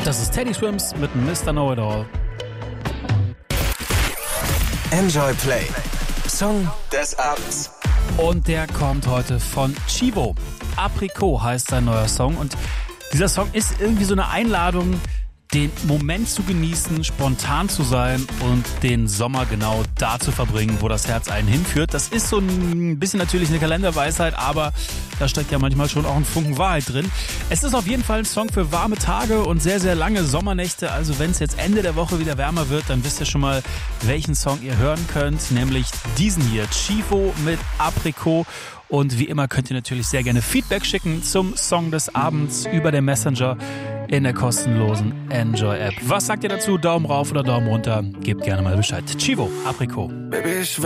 Das ist Teddy Swims mit Mr. Know-It-All. Enjoy Play. Song des Abends. Und der kommt heute von Chivo. Aprikot heißt sein neuer Song. Und dieser Song ist irgendwie so eine Einladung, den Moment zu genießen, spontan zu sein und den Sommer genau da zu verbringen, wo das Herz einen hinführt. Das ist so ein bisschen natürlich eine Kalenderweisheit, aber da steckt ja manchmal schon auch ein Funken Wahrheit drin. Es ist auf jeden Fall ein Song für warme Tage und sehr, sehr lange Sommernächte. Also wenn es jetzt Ende der Woche wieder wärmer wird, dann wisst ihr schon mal, welchen Song ihr hören könnt, nämlich diesen hier, Chivo mit Aprikot. Und wie immer könnt ihr natürlich sehr gerne Feedback schicken zum Song des Abends über den Messenger in der kostenlosen Enjoy-App. Was sagt ihr dazu? Daumen rauf oder Daumen runter? Gebt gerne mal Bescheid. Chivo, Aprikot. Baby, ich